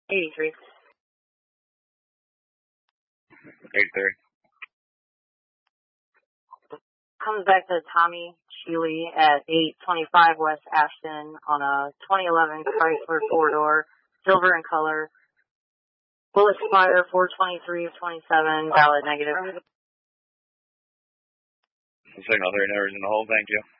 83. 83. Comes back to Tommy Sheely at 825 West Ashton on a 2011 Chrysler 4-door, silver in color. Will expire 4/23 of 27, valid negative. Signal 3 numbers in the hole, thank you.